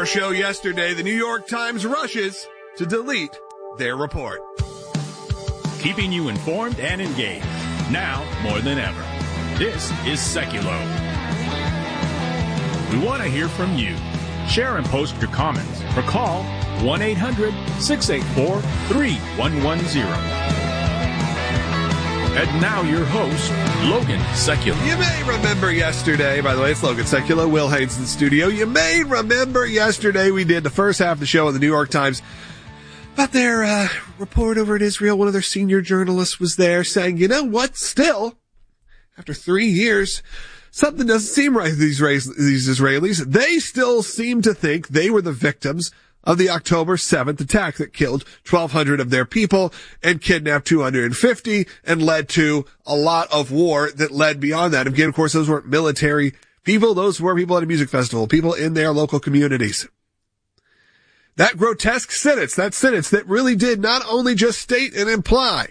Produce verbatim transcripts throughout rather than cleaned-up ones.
our show yesterday, the New York Times rushes to delete their report. Keeping you informed and engaged, now more than ever. This is Seculo. We want to hear from you. Share and post your comments or call one eight hundred six eight four three one one zero. And now your host, Logan Seculo. You may remember yesterday, by the way, it's Logan Seculo, Will Haynes in the studio. You may remember yesterday we did the first half of the show on the New York Times about their uh, report over in Israel. One of their senior journalists was there saying, you know what, still, after three years, something doesn't seem right with these, these Israelis. They still seem to think they were the victims of the October seventh attack that killed twelve hundred of their people and kidnapped two hundred fifty and led to a lot of war that led beyond that. Again, of course, those weren't military people. Those were people at a music festival, people in their local communities. That grotesque sentence, that sentence that really did not only just state and imply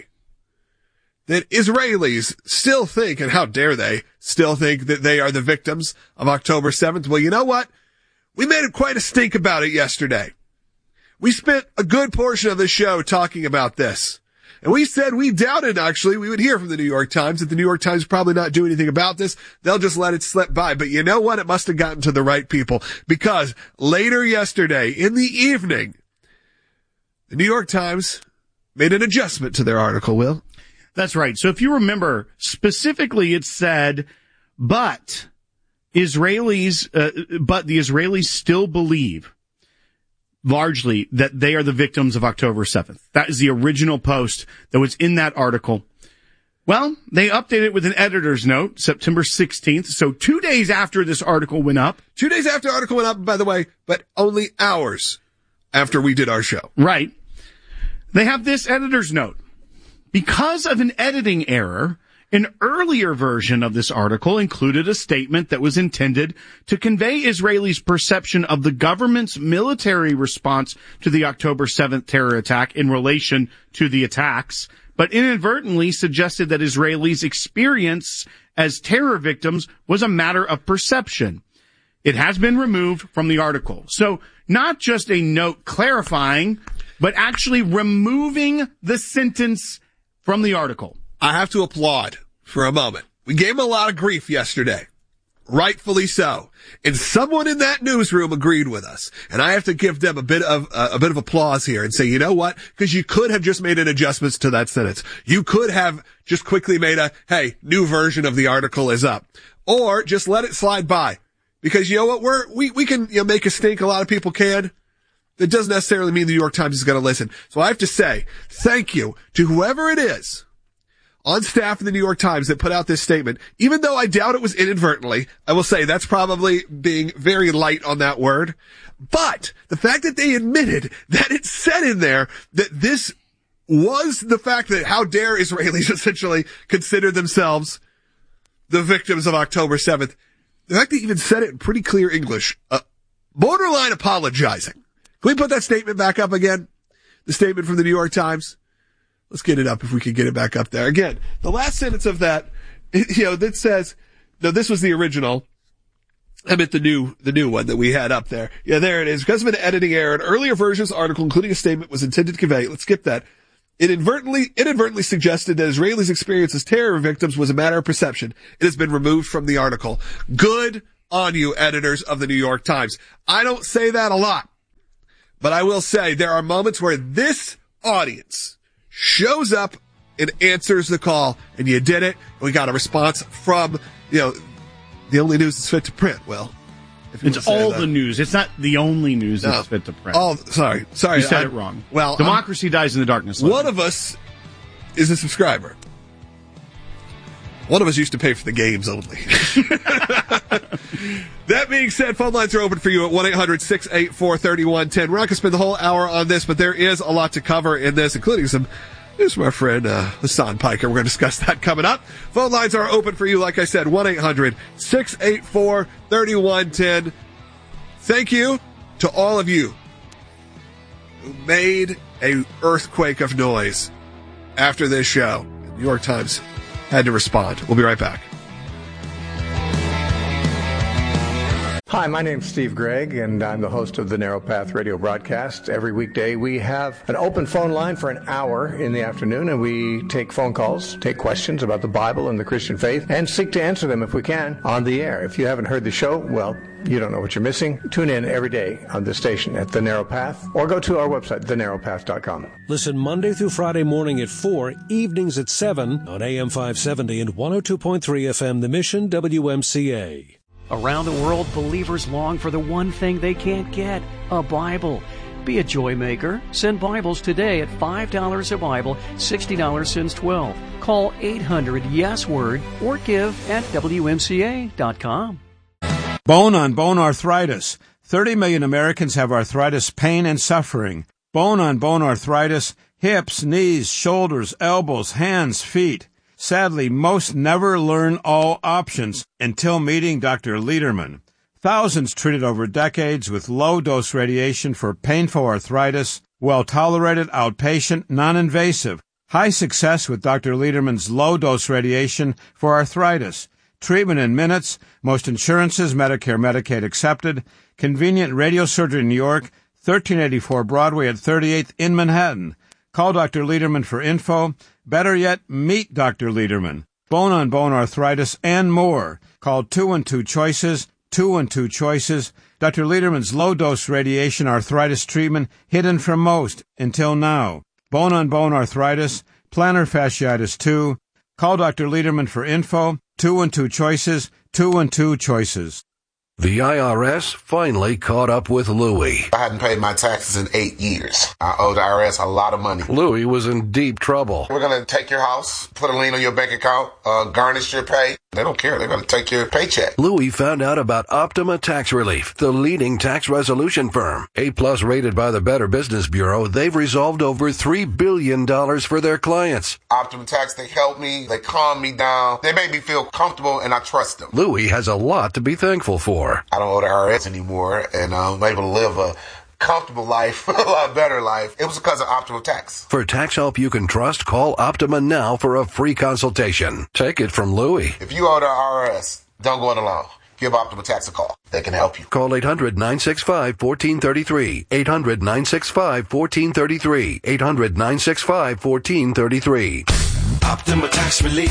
that Israelis still think, and how dare they still think that they are the victims of October seventh. Well, you know what? We made quite a stink about it yesterday. We spent a good portion of the show talking about this. And we said we doubted, actually, we would hear from the New York Times that the New York Times probably not do anything about this. They'll just let it slip by. But you know what? It must have gotten to the right people, because later yesterday in the evening, the New York Times made an adjustment to their article, Will. That's right. So if you remember, specifically it said, but Israelis, uh, but the Israelis still believe largely that they are the victims of October seventh. That is the original post that was in that article. Well, they updated it with an editor's note, September sixteenth. So two days after this article went up. Two days after the article went up, by the way, but only hours after we did our show. Right. They have this editor's note. Because of an editing error, an earlier version of this article included a statement that was intended to convey Israelis' perception of the government's military response to the October seventh terror attack in relation to the attacks, but inadvertently suggested that Israelis' experience as terror victims was a matter of perception. It has been removed from the article. So not just a note clarifying, but actually removing the sentence from the article. I have to applaud for a moment. We gave him a lot of grief yesterday. Rightfully so. And someone in that newsroom agreed with us. And I have to give them a bit of, uh, a bit of applause here and say, you know what? Because you could have just made an adjustments to that sentence. You could have just quickly made a, hey, new version of the article is up. Or just let it slide by. Because you know what? We're, we, we can, you know, make a stink. A lot of people can. That doesn't necessarily mean the New York Times is going to listen. So I have to say thank you to whoever it is on staff in the New York Times that put out this statement. Even though I doubt it was inadvertently, I will say that's probably being very light on that word. But the fact that they admitted that it said in there that this was the fact that how dare Israelis essentially consider themselves the victims of October seventh. The fact that they even said it in pretty clear English, uh, borderline apologizing. Can we put that statement back up again? The statement from the New York Times? Let's get it up if we can get it back up there. Again, the last sentence of that, you know, that says, no, this was the original. I meant the new, the new one that we had up there. Yeah, there it is. Because of an editing error, an earlier version's article, including a statement, was intended to convey, let's skip that. It inadvertently, inadvertently suggested that Israelis' experience as terror victims was a matter of perception. It has been removed from the article. Good on you, editors of the New York Times. I don't say that a lot. But I will say there are moments where this audience shows up and answers the call, and you did it. We got a response from, you know, the only news that's fit to print. Well, if you it's all the news. It's not the only news no. that's fit to print. Oh, sorry, sorry, you said I'm, it wrong. Well, democracy I'm, dies in the darkness. One Logan. Of us is a subscriber. One of us used to pay for the games only. That being said, phone lines are open for you at one eight hundred six eight four three one one zero. We're not going to spend the whole hour on this, but there is a lot to cover in this, including some news from our friend uh, Hassan Piker. We're going to discuss that coming up. Phone lines are open for you, like I said, one eight hundred six eight four three one one zero. Thank you to all of you who made a earthquake of noise after this show. The New York Times had to respond. We'll be right back. Hi, my name's Steve Gregg, and I'm the host of the Narrow Path radio broadcast. Every weekday, we have an open phone line for an hour in the afternoon, and we take phone calls, take questions about the Bible and the Christian faith, and seek to answer them, if we can, on the air. If you haven't heard the show, well, you don't know what you're missing. Tune in every day on this station at The Narrow Path, or go to our website, the narrow path dot com. Listen Monday through Friday morning at four, evenings at seven on A M five seventy and one oh two point three F M, The Mission, W M C A. Around the world, believers long for the one thing they can't get, a Bible. Be a joy maker. Send Bibles today at five dollars a Bible, sixty dollars since twelve. Call eight hundred yes word or give at W M C A dot com. Bone on bone arthritis. thirty million Americans have arthritis pain and suffering. Bone on bone arthritis, hips, knees, shoulders, elbows, hands, feet. Sadly, most never learn all options until meeting Doctor Lederman. Thousands treated over decades with low-dose radiation for painful arthritis, well-tolerated, outpatient, non-invasive. High success with Doctor Lederman's low-dose radiation for arthritis. Treatment in minutes, most insurances, Medicare, Medicaid accepted. Convenient radiosurgery in New York, thirteen eighty-four Broadway at thirty-eighth in Manhattan. Call Doctor Lederman for info. Better yet, meet Doctor Lederman. Bone-on-bone arthritis and more. Call two one two choices, two one two choices. Doctor Lederman's low-dose radiation arthritis treatment hidden from most until now. Bone-on-bone arthritis, plantar fasciitis two. Call Doctor Lederman for info. two one two choices, two one two choices. The I R S finally caught up with Louie. I hadn't paid my taxes in eight years. I owe the I R S a lot of money. Louie was in deep trouble. We're going to take your house, put a lien on your bank account, uh, garnish your pay. They don't care. They're going to take your paycheck. Louie found out about Optima Tax Relief, the leading tax resolution firm. A-plus rated by the Better Business Bureau, they've resolved over three billion dollars for their clients. Optima Tax, they help me. They calm me down. They make me feel comfortable, and I trust them. Louie has a lot to be thankful for. I don't owe the I R S anymore, and I'm able to live a comfortable life, a lot better life. It was because of Optima Tax. For tax help you can trust, call Optima now for a free consultation. Take it from Louie. If you owe the I R S, don't go it alone. Give Optima Tax a call. They can help you. Call eight hundred nine six five one four three three. eight hundred nine six five one four three three. eight hundred nine six five one four three three. Optima Tax Relief.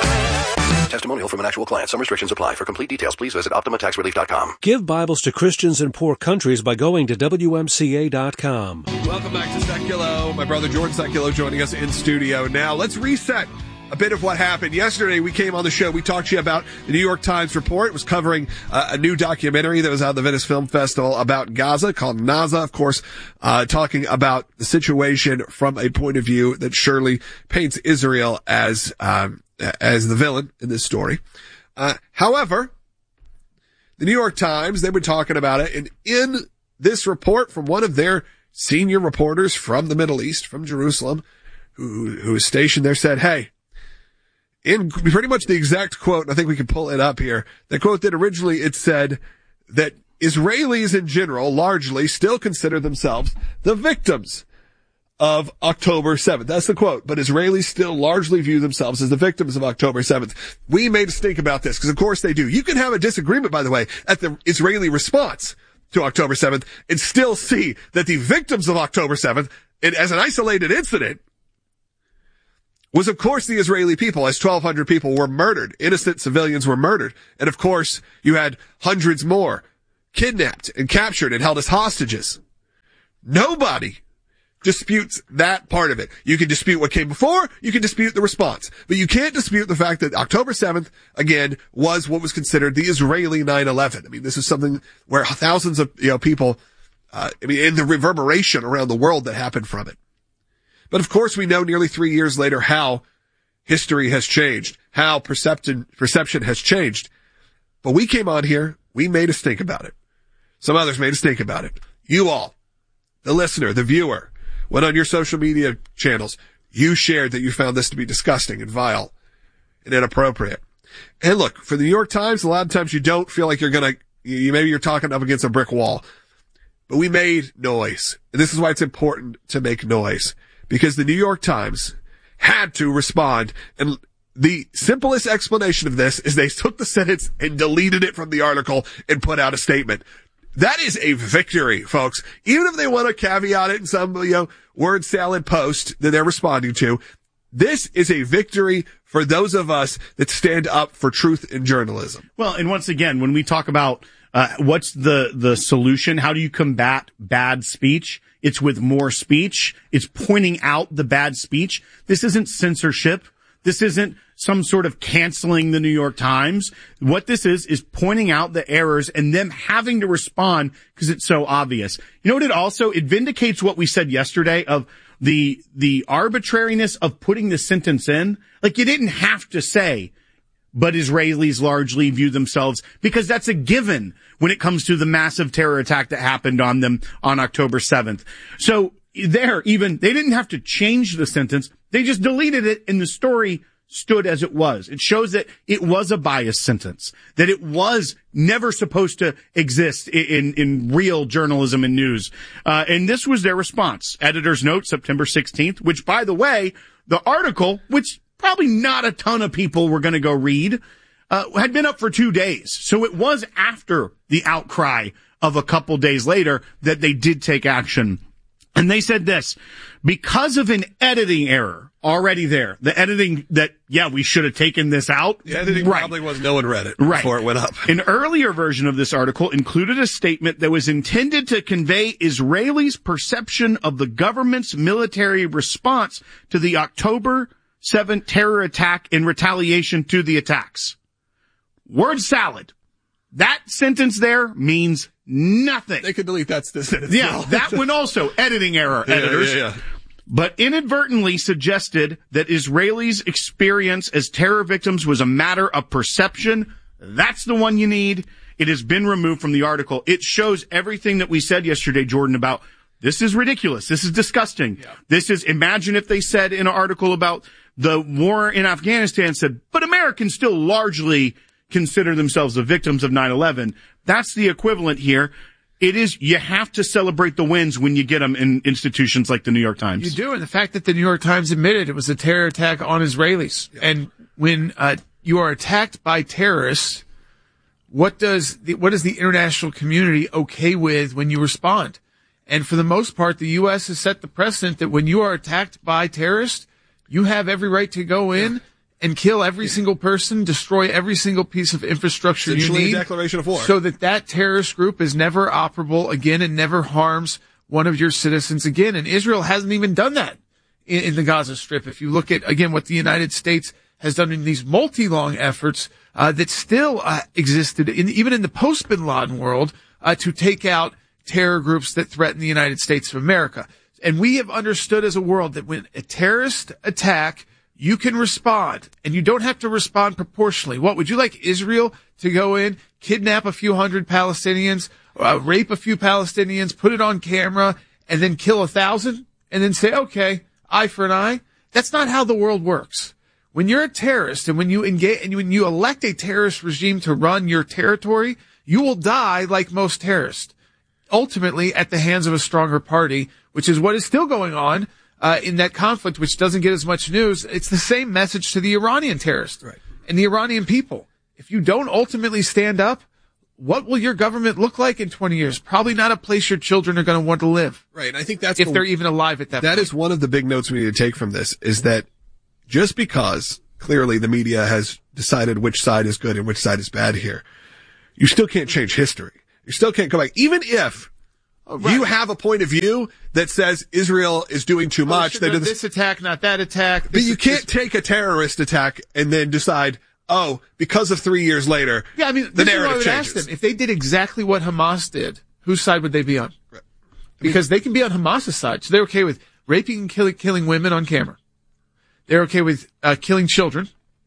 Testimonial from an actual client. Some restrictions apply. For complete details, please visit optima tax relief dot com. Give Bibles to Christians in poor countries by going to W M C A dot com. Welcome back to Seculo. My brother Jordan Seculo joining us in studio now. Let's reset a bit of what happened. Yesterday, we came on the show. We talked to you about the New York Times report. It was covering uh, a new documentary that was out of the Venice Film Festival about Gaza called Naza, of course, uh, talking about the situation from a point of view that surely paints Israel as um, as the villain in this story. Uh, however, the New York Times, they've been talking about it, and in this report from one of their senior reporters from the Middle East, from Jerusalem, who, who is stationed there, said, hey, in pretty much the exact quote, and I think we can pull it up here, the quote that originally it said that Israelis in general largely still consider themselves the victims of October seventh. That's the quote. But Israelis still largely view themselves as the victims of October seventh. We made a stink about this because of course they do. You can have a disagreement, by the way, at the Israeli response to October seventh and still see that the victims of October seventh, and as an isolated incident, was of course the Israeli people, as twelve hundred people were murdered. Innocent civilians were murdered. And of course you had hundreds more kidnapped and captured and held as hostages. Nobody disputes that part of it. You can dispute what came before, you can dispute the response, but you can't dispute the fact that October seventh, again, was what was considered the Israeli nine eleven. I mean, this is something where thousands of, you know, people, uh, I mean, and the reverberation around the world that happened from it. But of course we know nearly three years later how history has changed, how perception, perception has changed. But we came on here, we made a stink about it. Some others made a stink about it. You all, the listener, the viewer, went on your social media channels. You shared that you found this to be disgusting and vile and inappropriate. And look, for the New York Times, a lot of times you don't feel like you're going to, you maybe you're talking up against a brick wall. But we made noise. And this is why it's important to make noise. Because the New York Times had to respond and the simplest explanation of this is they took the sentence and deleted it from the article and put out a statement. That is a victory, folks. Even if they want to caveat it in some, you know, word salad post that they're responding to, this is a victory for those of us that stand up for truth in journalism. Well, and once again, when we talk about uh, what's the, the solution, how do you combat bad speech? It's with more speech. It's pointing out the bad speech. This isn't censorship. This isn't some sort of canceling the New York Times. What this is, is pointing out the errors and them having to respond because it's so obvious. You know what it also, it vindicates what we said yesterday of the, the arbitrariness of putting the sentence in. Like you didn't have to say, but Israelis largely view themselves, because that's a given when it comes to the massive terror attack that happened on them on October seventh. So there, even, they didn't have to change the sentence. They just deleted it and the story stood as it was. It shows that it was a biased sentence, that it was never supposed to exist in, in, in real journalism and news. Uh, and this was their response. Editor's note, September sixteenth, which, by the way, the article, which probably not a ton of people were going to go read, uh, had been up for two days. So it was after the outcry of a couple days later that they did take action. And they said this, because of an editing error already there, the editing that, yeah, we should have taken this out. The editing right. probably was, no one read it right. before it went up. An earlier version of this article included a statement that was intended to convey Israelis' perception of the government's military response to the October seventh terror attack in retaliation to the attacks. Word salad. That sentence there means nothing. They could delete that sentence. Yeah, that one also, editing error, yeah, editors. Yeah, yeah. But inadvertently suggested that Israelis' experience as terror victims was a matter of perception. That's the one you need. It has been removed from the article. It shows everything that we said yesterday, Jordan, about this is ridiculous. This is disgusting. Yeah. This is, imagine if they said in an article about the war in Afghanistan, said, but Americans still largely consider themselves the victims of nine eleven. That's the equivalent here. It is, you have to celebrate the wins when you get them in institutions like the New York Times. You do, and the fact that the New York Times admitted it was a terror attack on Israelis. Yeah. And when uh, you are attacked by terrorists, what does the, what is the international community okay with when you respond? And for the most part, the U S has set the precedent that when you are attacked by terrorists, you have every right to go in yeah. and kill every single person, destroy every single piece of infrastructure you need, a declaration of war, so that that terrorist group is never operable again and never harms one of your citizens again. And Israel hasn't even done that in, in the Gaza Strip. If you look at, again, what the United States has done in these multi-long efforts uh, that still uh, existed, in, even in the post-Bin Laden world, uh, to take out terror groups that threaten the United States of America. And we have understood as a world that when a terrorist attack, you can respond, and you don't have to respond proportionally. What, would you like Israel to go in, kidnap a few hundred Palestinians, uh, rape a few Palestinians, put it on camera, and then kill a thousand, and then say, okay, eye for an eye? That's not how the world works. When you're a terrorist, and when you engage, and when you elect a terrorist regime to run your territory, you will die like most terrorists, ultimately at the hands of a stronger party, which is what is still going on Uh, in that conflict, which doesn't get as much news. It's the same message to the Iranian terrorists right. and the Iranian people. If you don't ultimately stand up, what will your government look like in twenty years? Probably not a place your children are going to want to live. Right. And I think that's if the, they're even alive at that That point. is one of the big notes we need to take from this, is that just because clearly the media has decided which side is good and which side is bad here, you still can't change history. You still can't go back. Even if Right. you have a point of view that says Israel is doing too oh, much. They do this, this attack, not that attack. But you can't this, take a terrorist attack and then decide, oh, because of three years later, yeah, I mean, the this narrative is what I would changes. ask them. If they did exactly what Hamas did, whose side would they be on? Right. Because they can be on Hamas's side. So they're okay with raping and killing, killing women on camera. They're okay with uh, killing children,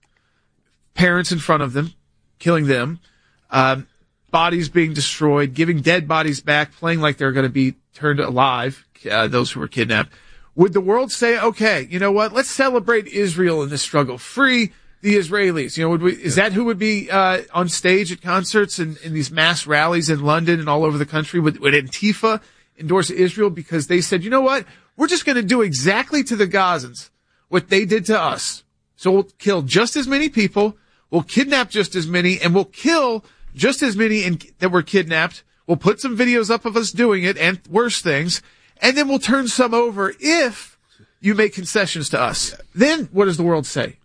parents in front of them, killing them. Um, bodies being destroyed, giving dead bodies back, playing like they're going to be turned alive, uh, those who were kidnapped. Would the world say, okay, you know what, let's celebrate Israel in this struggle, free the Israelis? You know, would we, is that who would be uh, on stage at concerts and in these mass rallies in London and all over the country? Would, would Antifa endorse Israel because they said, you know what, we're just going to do exactly to the Gazans what they did to us. So we'll kill just as many people, we'll kidnap just as many, and we'll kill just as many in, that were kidnapped. We'll put some videos up of us doing it and worse things, and then we'll turn some over if you make concessions to us. Then what does the world say?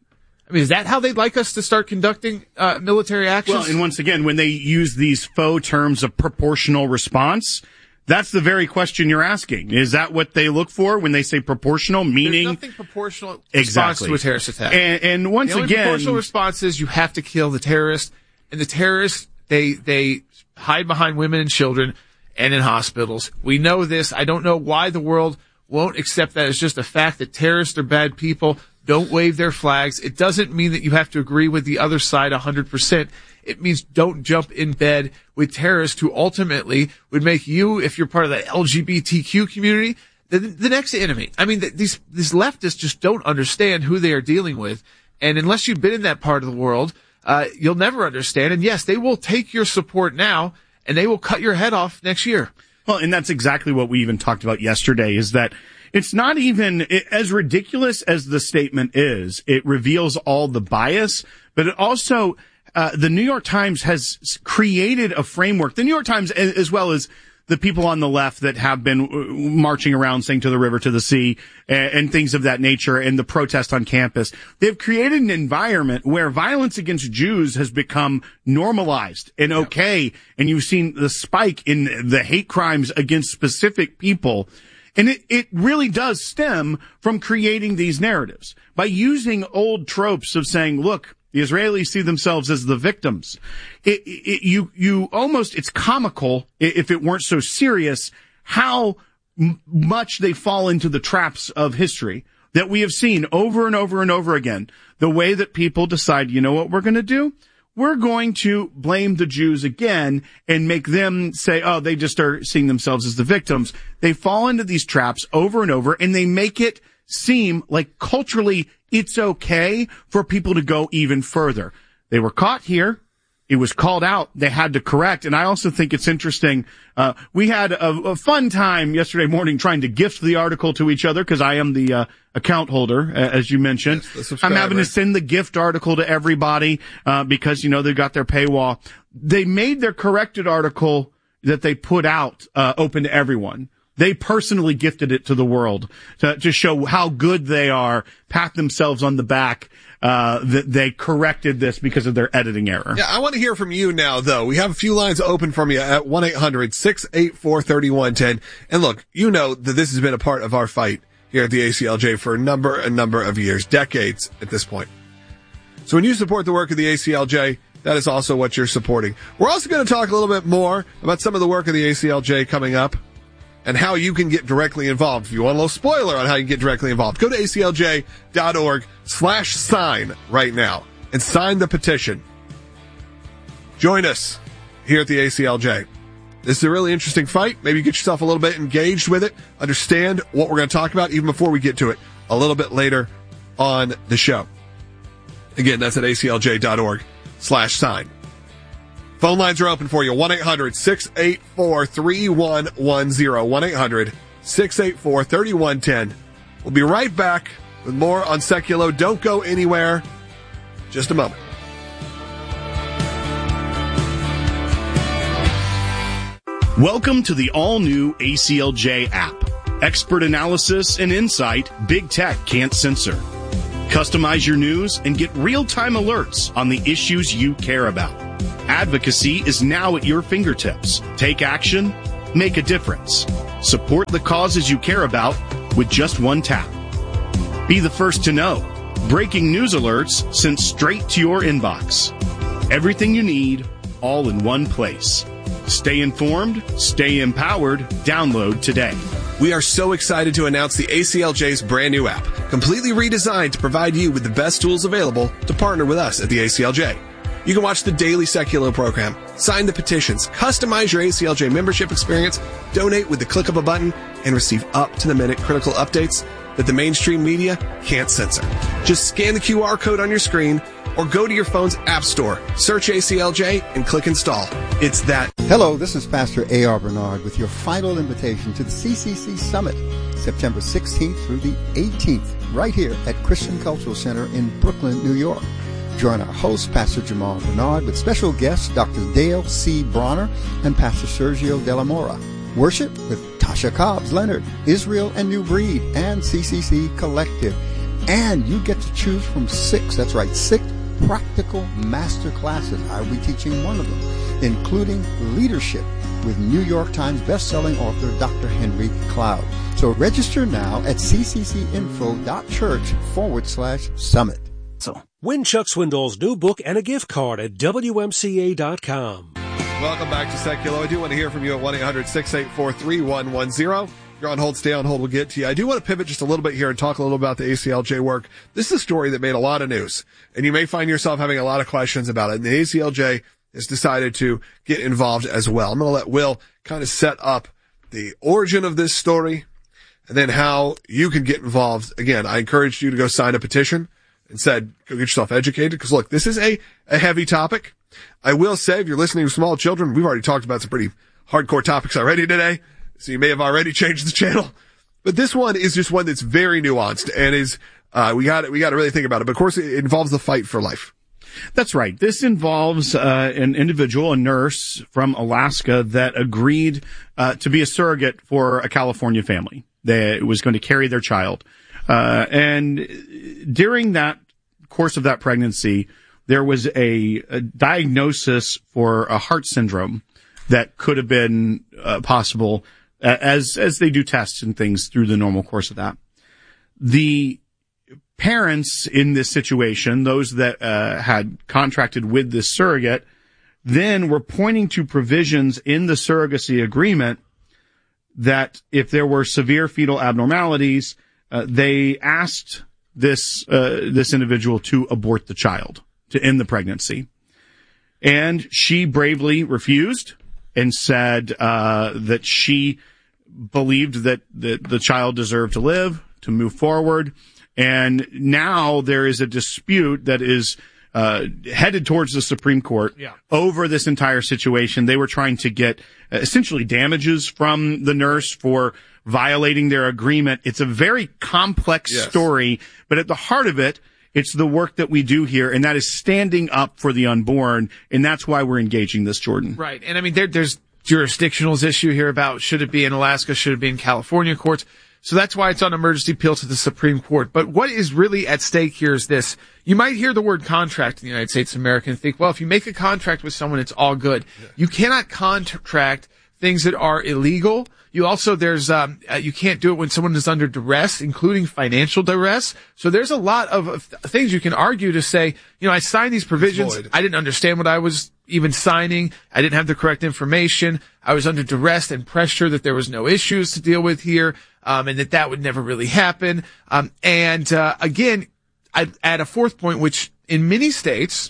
I mean, is that how they'd like us to start conducting uh, military actions? Well, and once again, when they use these faux terms of proportional response, that's the very question you're asking. Is that what they look for when they say proportional, meaning? There's nothing proportional response exactly. to a terrorist attack. And, and once the only again, proportional response is you have to kill the terrorist, and the terrorists they they hide behind women and children and in hospitals. We know this. I don't know why the world won't accept that as just a fact that terrorists are bad people. Don't wave their flags. It doesn't mean that you have to agree with the other side one hundred percent. It means don't jump in bed with terrorists who ultimately would make you, if you're part of the L G B T Q community, the, the next enemy. I mean, these, these leftists just don't understand who they are dealing with. And unless you've been in that part of the world, uh, you'll never understand. And yes, they will take your support now and they will cut your head off next year. Well, and that's exactly what we even talked about yesterday, is that it's not even, it, as ridiculous as the statement is, it reveals all the bias, but it also, uh, the New York Times has created a framework, the New York Times, as well as the people on the left that have been marching around saying to the river, to the sea, and, and things of that nature, and the protest on campus. They've created an environment where violence against Jews has become normalized and okay, and you've seen the spike in the hate crimes against specific people. And it, it really does stem from creating these narratives by using old tropes of saying, look, the Israelis see themselves as the victims. It, it, you, you almost, it's comical if it weren't so serious how m- much they fall into the traps of history that we have seen over and over and over again. The way that people decide, you know what we're going to do? We're going to blame the Jews again and make them say, oh, they just are seeing themselves as the victims. They fall into these traps over and over, and they make it seem like culturally it's okay for people to go even further. They were caught here. It was called out. They had to correct. And I also think it's interesting. Uh, we had a, a fun time yesterday morning trying to gift the article to each other because I am the uh, account holder, uh, as you mentioned. Yes, I'm having to send the gift article to everybody uh, because, you know, they got their paywall. They made their corrected article that they put out uh, open to everyone. They personally gifted it to the world to, to show how good they are, pat themselves on the back, uh, that they corrected this because of their editing error. Yeah, I want to hear from you now, though. We have a few lines open from you at one eight hundred six eight four three one one zero. And look, you know that this has been a part of our fight here at the A C L J for a number, a number of years, decades at this point. So when you support the work of the A C L J, that is also what you're supporting. We're also going to talk a little bit more about some of the work of the A C L J coming up, and how you can get directly involved. If you want a little spoiler on how you can get directly involved, go to aclj.org slash sign right now and sign the petition. Join us here at the A C L J. This is a really interesting fight. Maybe you get yourself a little bit engaged with it, understand what we're going to talk about even before we get to it a little bit later on the show. Again, that's at aclj.org slash sign. Phone lines are open for you. one eight hundred six eight four three one one zero. one eight hundred six eight four three one one zero. We'll be right back with more on Seculo. Don't go anywhere. Just a moment. Welcome to the all-new A C L J app. Expert analysis and insight big tech can't censor. Customize your news and get real-time alerts on the issues you care about. Advocacy is now at your fingertips. Take action, make a difference. Support the causes you care about with just one tap. Be the first to know. Breaking news alerts sent straight to your inbox. Everything you need, all in one place. Stay informed, stay empowered. Download today. We are so excited to announce the A C L J's brand new app, completely redesigned to provide you with the best tools available to partner with us at the A C L J. You can watch the daily Seculo program, sign the petitions, customize your A C L J membership experience, donate with the click of a button, and receive up-to-the-minute critical updates that the mainstream media can't censor. Just scan the Q R code on your screen or go to your phone's app store, search A C L J, and click install. It's that. Hello, this is Pastor A R Bernard with your final invitation to the C C C Summit, September sixteenth through the eighteenth. right here at Christian Cultural Center in Brooklyn, New York. Join our host, Pastor Jamal Bernard, with special guests Doctor Dale C. Bronner and Pastor Sergio De La Mora. Worship with Tasha Cobbs Leonard, Israel and New Breed, and C C C Collective. And you get to choose from six, that's right, six practical master classes. I'll be teaching one of them, including leadership with New York Times bestselling author Doctor Henry Cloud. So register now at cccinfo.church forward slash summit. So win Chuck Swindoll's new book and a gift card at W M C A dot com. Welcome back to Secular. I do want to hear from you at one eight hundred six eight four three one one zero. If you're on hold, stay on hold. We'll get to you. I do want to pivot just a little bit here and talk a little about the A C L J work. This is a story that made a lot of news, and you may find yourself having a lot of questions about it. And the A C L J has decided to get involved as well. I'm going to let Will kind of set up the origin of this story and then how you can get involved. Again, I encouraged you to go sign a petition and said, go get yourself educated. Because look, this is a, a heavy topic. I will say, if you're listening to small children, we've already talked about some pretty hardcore topics already today. So you may have already changed the channel. But this one is just one that's very nuanced and is, uh, we got we got to really think about it. But of course, it involves the fight for life. That's right. This involves uh, an individual, a nurse from Alaska, that agreed uh, to be a surrogate for a California family that was going to carry their child. Uh, and during that course of that pregnancy, there was a, a diagnosis for a heart syndrome that could have been uh, possible as as they do tests and things through the normal course of that. The parents in this situation, those that uh, had contracted with this surrogate, then were pointing to provisions in the surrogacy agreement that if there were severe fetal abnormalities, uh, they asked this uh, this individual to abort the child, to end the pregnancy. And she bravely refused and said uh, that she believed that, that the child deserved to live, to move forward. And now there is a dispute that is uh headed towards the Supreme Court yeah. over this entire situation. They were trying to get uh, essentially damages from the nurse for violating their agreement. It's a very complex yes. story, but at the heart of it, it's the work that we do here, and that is standing up for the unborn, and that's why we're engaging this, Jordan. Right. And I mean, there, there's jurisdictional issue here about should it be in Alaska, should it be in California courts. So that's why it's on emergency appeal to the Supreme Court. But what is really at stake here is this. You might hear the word contract in the United States of America and think, well, if you make a contract with someone, it's all good. Yeah. You cannot contract things that are illegal. You also, there's, um, uh, you can't do it when someone is under duress, including financial duress. So there's a lot of, of things you can argue to say, you know, I signed these provisions. I didn't understand what I was even signing. I didn't have the correct information. I was under duress and pressure that there was no issues to deal with here. Um, and that that would never really happen. Um, and, uh, again, I'd add a fourth point, which in many states,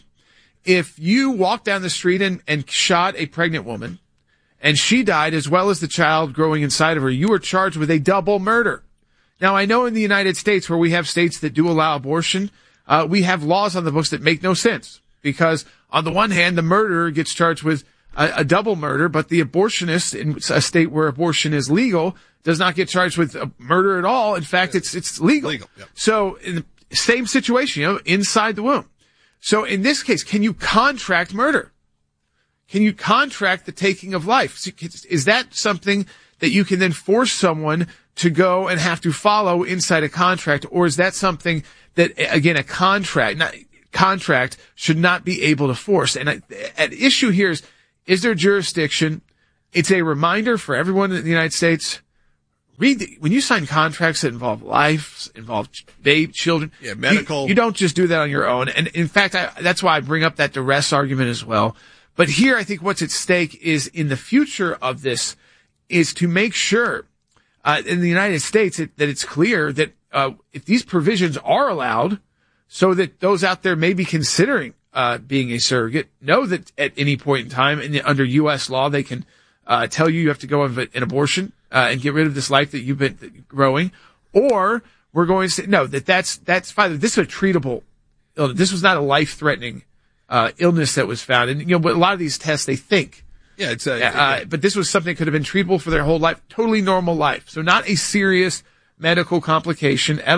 if you walk down the street and, and shot a pregnant woman and she died as well as the child growing inside of her, you are charged with a double murder. Now, I know in the United States where we have states that do allow abortion, uh, we have laws on the books that make no sense because on the one hand, the murderer gets charged with a, a double murder, but the abortionist in a state where abortion is legal does not get charged with a murder at all. In fact, it's, it's legal. legal yeah. So in the same situation, you know, inside the womb. So in this case, can you contract murder? Can you contract the taking of life? Is that something that you can then force someone to go and have to follow inside a contract? Or is that something that, again, a contract, not, contract should not be able to force? And I, at issue here is, is there jurisdiction? It's a reminder for everyone in the United States. Read the, when you sign contracts that involve life, involve babe, children, yeah, medical. You, you don't just do that on your own. And in fact, I, that's why I bring up that duress argument as well. But here, I think what's at stake is in the future of this is to make sure, uh, in the United States it, that it's clear that, uh, if these provisions are allowed so that those out there may be considering, uh, being a surrogate know that at any point in time in the, under U S law, they can, uh, tell you you have to go have an abortion. Uh, and get rid of this life that you've been growing, or we're going to say, no, that that's, that's fine. This is a treatable illness. This was not a life-threatening, uh, illness that was found. And, you know, but a lot of these tests, they think. Yeah, it's a, uh, yeah. but this was something that could have been treatable for their whole life, totally normal life. So not a serious medical complication at all.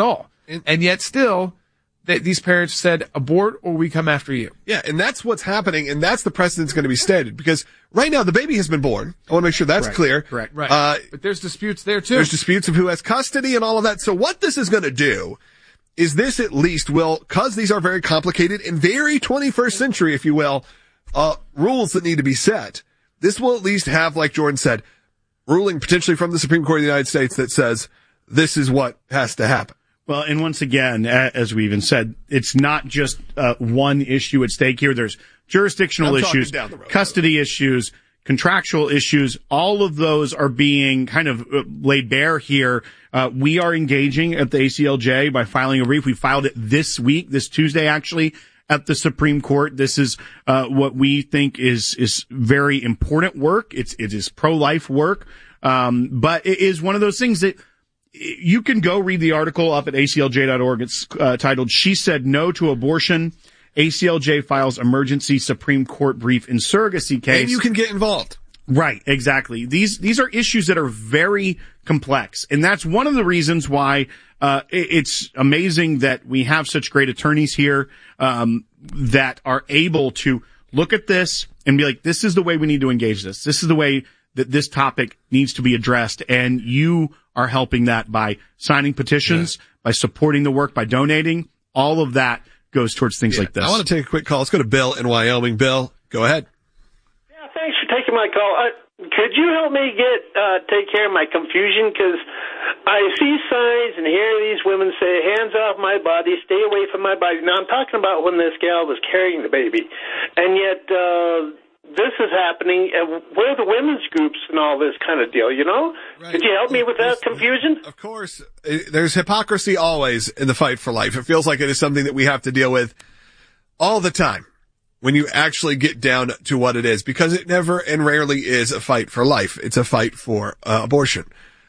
And, and yet still, th- these parents said, abort or we come after you. Yeah, and that's what's happening, and that's the precedent's going to be stated. Because right now, the baby has been born. I want to make sure that's Correct. clear. Correct. Right. Uh, but there's disputes there, too. There's disputes of who has custody and all of that. So what this is going to do is this at least will, because these are very complicated and very twenty-first century, if you will, uh, rules that need to be set. This will at least have, like Jordan said, ruling potentially from the Supreme Court of the United States that says this is what has to happen. Well, and once again, as we even said, it's not just uh, one issue at stake here. There's jurisdictional I'm talking issues, down the road. custody issues, contractual issues. All of those are being kind of uh, laid bare here. Uh, we are engaging at the A C L J by filing a brief. We filed it this week, this Tuesday, actually, at the Supreme Court. This is uh, what we think is is very important work. It's it is pro-life work, um, but it is one of those things that you can go read the article up at A C L J dot org. It's uh, titled, "She Said No to Abortion. A C L J Files Emergency Supreme Court Brief in Surrogacy Case." And you can get involved. Right, exactly. These these are issues that are very complex, and that's one of the reasons why uh it, it's amazing that we have such great attorneys here um that are able to look at this and be like, this is the way we need to engage this. This is the way that this topic needs to be addressed, and you are helping that by signing petitions, yeah. by supporting the work, by donating. All of that goes towards things yeah. like this. I want to take a quick call. Let's go to Bill in Wyoming. Bill, go ahead. Yeah, thanks for taking my call. Uh, could you help me get uh, take care of my confusion? Because I see signs and hear these women say, "Hands off my body, stay away from my body." Now, I'm talking about when this gal was carrying the baby, and yet uh, this is happening. Uh, where are the women's groups and all this kind of deal, you know? Right. Could you help me with that confusion? Of course. There's hypocrisy always in the fight for life. It feels like it is something that we have to deal with all the time when you actually get down to what it is, because it never and rarely is a fight for life. It's a fight for uh, abortion.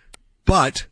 But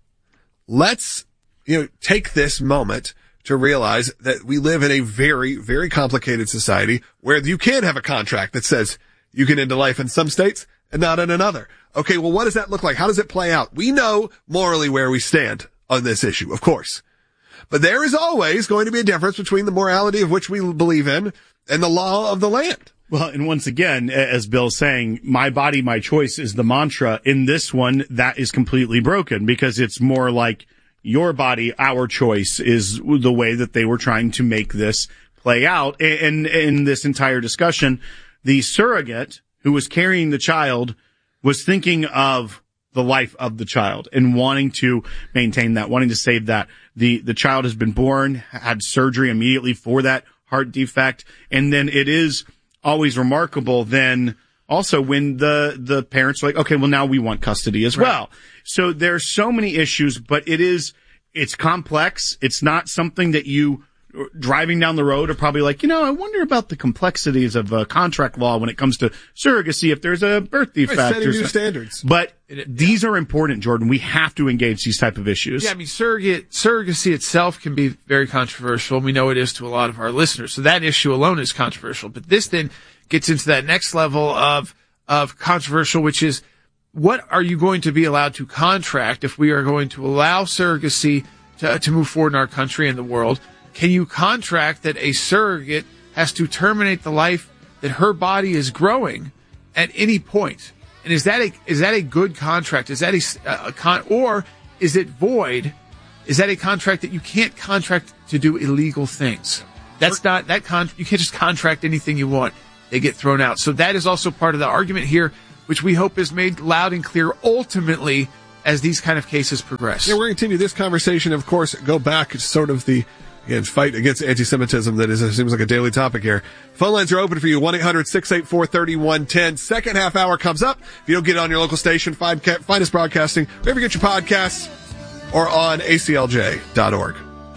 let's, you know, take this moment to realize that we live in a very, very complicated society where you can have a contract that says you can end a life in some states and not in another. Okay, well, what does that look like? How does it play out? We know morally where we stand on this issue, of course. But there is always going to be a difference between the morality of which we believe in and the law of the land. Well, and once again, as Bill's saying, my body, my choice is the mantra. In this one, that is completely broken, because it's more like your body, our choice is the way that they were trying to make this play out. And in this entire discussion, the surrogate who was carrying the child was thinking of the life of the child and wanting to maintain that, wanting to save that. The, the child has been born, had surgery immediately for that heart defect. And then it is always remarkable then also when the, the parents are like, okay, well, now we want custody as well. Right. So there's so many issues, but it is, it's complex. It's not something that you driving down the road are probably like, you know, I wonder about the complexities of uh, contract law when it comes to surrogacy, if there's a birth defect. Right, setting or new so. standards. But these are important, Jordan. We have to engage these type of issues. Yeah, I mean, surrogate, surrogacy itself can be very controversial. We know it is to a lot of our listeners. So that issue alone is controversial. But this then gets into that next level of, of controversial, which is, what are you going to be allowed to contract if we are going to allow surrogacy to, to move forward in our country and the world? Can you contract that a surrogate has to terminate the life that her body is growing at any point? And is that a is that a good contract? Is that a, a con or is it void? Is that a contract that you can't contract to do illegal things? That's not that con. You can't just contract anything you want. They get thrown out. So that is also part of the argument here, which we hope is made loud and clear ultimately as these kind of cases progress. Yeah, we're going to continue this conversation. Of course, go back to sort of the Again, fight against anti-Semitism that is, it seems like a daily topic here. Phone lines are open for you, one eight hundred six eight four three one one zero. Second half hour comes up. If you don't get it on your local station, find, find us broadcasting wherever you get your podcasts or on A C L J dot org.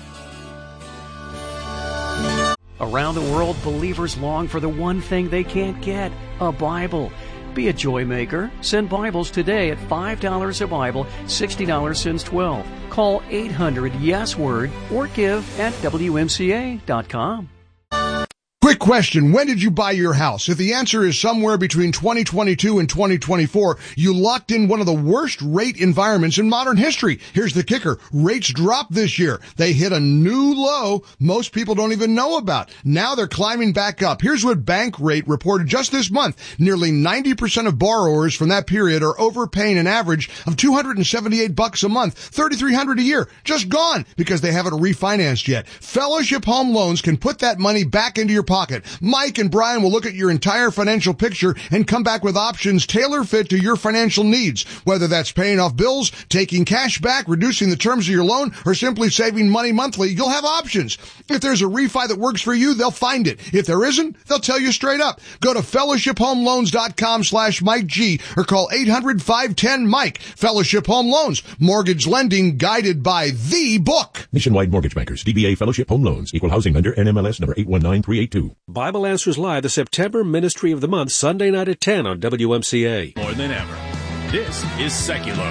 Around the world, believers long for the one thing they can't get, a Bible. Be a joy maker. Send Bibles today at five dollars a Bible, sixty dollars since twelve. Call eight hundred yes word or give at W M C A dot com. Quick question. When did you buy your house? If the answer is somewhere between twenty twenty-two and twenty twenty-four, you locked in one of the worst rate environments in modern history. Here's the kicker. Rates dropped this year. They hit a new low most people don't even know about. Now they're climbing back up. Here's what Bankrate reported just this month. Nearly ninety percent of borrowers from that period are overpaying an average of two hundred seventy-eight bucks a month, thirty-three hundred a year. Just gone because they haven't refinanced yet. Fellowship Home Loans can put that money back into your pocket. Mike and Brian will look at your entire financial picture and come back with options tailor-fit to your financial needs. Whether that's paying off bills, taking cash back, reducing the terms of your loan, or simply saving money monthly, you'll have options. If there's a refi that works for you, they'll find it. If there isn't, they'll tell you straight up. Go to fellowship home loans dot com slash Mike G or call eight hundred, five one zero, Mike. Fellowship Home Loans. Mortgage lending guided by the book. Nationwide Mortgage Bankers, D B A Fellowship Home Loans, Equal Housing Lender, N M L S number eight one nine three eight two. Bible Answers Live, the September Ministry of the Month, Sunday night at ten on W M C A. More than ever, this is Seculo.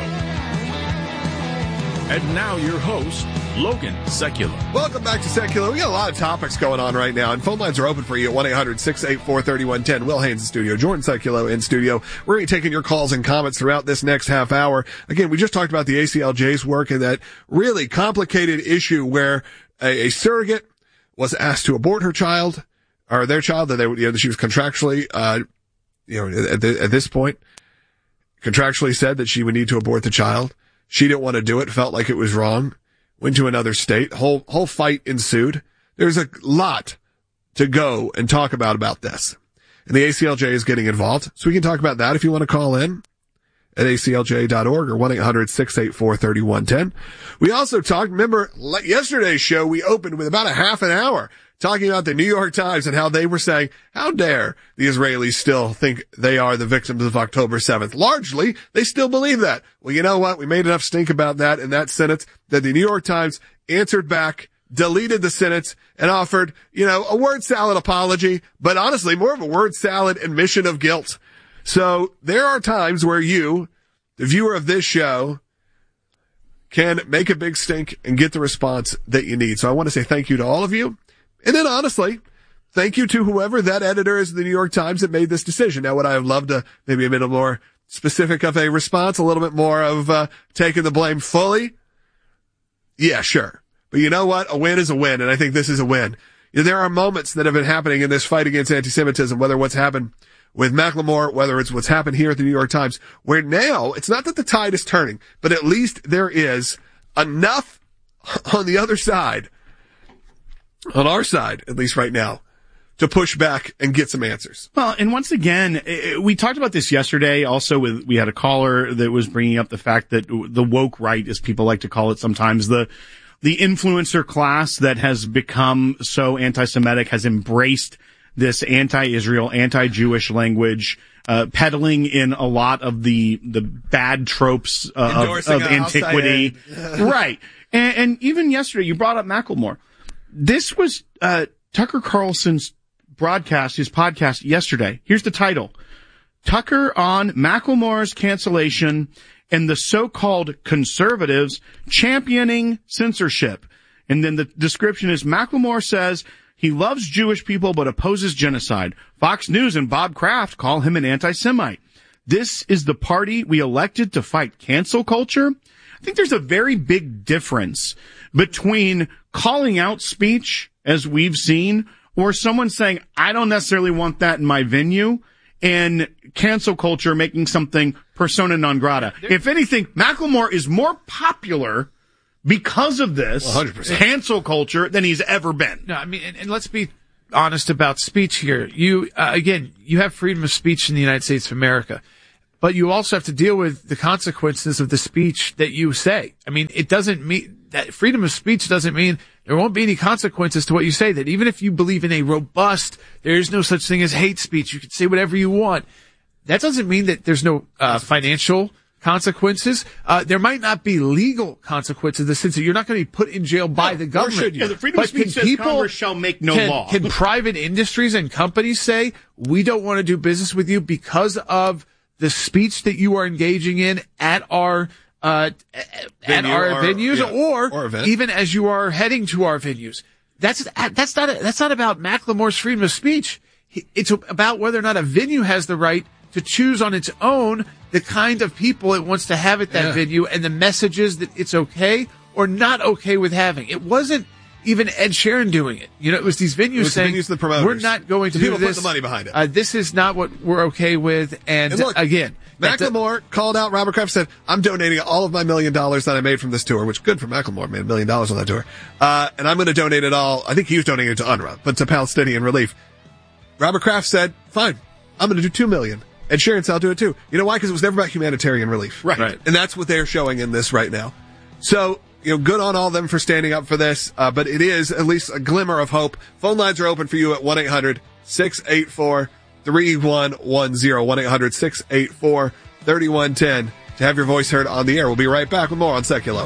And now your host, Logan Seculo. Welcome back to Seculo. We got a lot of topics going on right now, and phone lines are open for you at one eight hundred, six eight four, three one one zero. Will Haynes in studio, Jordan Seculo in studio. We're going to be taking your calls and comments throughout this next half hour. Again, we just talked about the A C L J's work and that really complicated issue where a, a surrogate was asked to abort her child, or their child, that they, you know, she was contractually, uh, you know, at, the, at this point, contractually said that she would need to abort the child. She didn't want to do it, felt like it was wrong, went to another state, whole, whole fight ensued. There's a lot to go and talk about about this. And the A C L J is getting involved. So we can talk about that if you want to call in at A C L J dot org or one eight hundred, six eight four, three one one zero. We also talked, remember yesterday's show, we opened with about a half an hour talking about the New York Times and how they were saying, how dare the Israelis still think they are the victims of October seventh? Largely, they still believe that. Well, you know what? We made enough stink about that in that sentence that the New York Times answered back, deleted the sentence, and offered, you know, a word salad apology, but honestly, more of a word salad admission of guilt. So there are times where you, the viewer of this show, can make a big stink and get the response that you need. So I want to say thank you to all of you. And then honestly, thank you to whoever that editor is at the New York Times that made this decision. Now, would I have loved to maybe a bit more specific of a response, a little bit more of uh, taking the blame fully? Yeah, sure. But you know what? A win is a win, and I think this is a win. You know, there are moments that have been happening in this fight against anti-Semitism, whether what's happened with Macklemore, whether it's what's happened here at the New York Times, where now it's not that the tide is turning, but at least there is enough on the other side, on our side, at least right now, to push back and get some answers. Well, and once again, we talked about this yesterday also with, we had a caller that was bringing up the fact that the woke right, as people like to call it sometimes, the, the influencer class that has become so anti-Semitic has embraced this anti-Israel, anti-Jewish language, uh, peddling in a lot of the, the bad tropes uh, of, of antiquity. Right. And, and even yesterday, you brought up Macklemore. This was, uh, Tucker Carlson's broadcast, his podcast yesterday. Here's the title. Tucker on Macklemore's cancellation and the so-called conservatives championing censorship. And then the description is Macklemore says he loves Jewish people but opposes genocide. Fox News and Bob Kraft call him an anti-Semite. This is the party we elected to fight cancel culture. I think there's a very big difference between calling out speech, as we've seen, or someone saying, I don't necessarily want that in my venue, and cancel culture making something persona non grata. If anything, Macklemore is more popular because of this one hundred percent cancel culture than he's ever been. No, I mean, and, and let's be honest about speech here. You, uh, again, you have freedom of speech in the United States of America, but you also have to deal with the consequences of the speech that you say. I mean, it doesn't mean that freedom of speech doesn't mean there won't be any consequences to what you say. That even if you believe in a robust, there is no such thing as hate speech. You can say whatever you want. That doesn't mean that there's no uh, financial consequences. Uh, there might not be legal consequences in the sense that you're not going to be put in jail by no, the government. Yeah, the freedom of speech says Congress shall make no can, law. Can private industries and companies say, we don't want to do business with you because of the speech that you are engaging in at our uh, at Venue our or, venues, yeah, or, or even as you are heading to our venues? That's that's not that's not about Macklemore's freedom of speech. It's about whether or not a venue has the right to choose on its own the kind of people it wants to have at that yeah. venue and the messages that it's okay or not okay with having. It wasn't even Ed Sheeran doing it. You know, it was these venues was saying, the venues, the promoters. we're not going to the do people this. Put the money behind it. Uh, this is not what we're okay with. And, and look, again, Macklemore called out, Robert Kraft said, I'm donating all of my million dollars that I made from this tour, which good for Macklemore, made a million dollars on that tour. Uh, and I'm going to donate it all. I think he was donating it to UNRWA, but to Palestinian relief. Robert Kraft said, fine, I'm going to do two million. Ed Sheeran said, I'll do it too. You know why? Because it was never about humanitarian relief. Right. right. And that's what they're showing in this right now. So, you know, good on all of them for standing up for this, uh, but it is at least a glimmer of hope. Phone lines are open for you at one eight hundred six eight four three one one zero, one eight hundred six eight four three one one zero to have your voice heard on the air. We'll be right back with more on Seculo.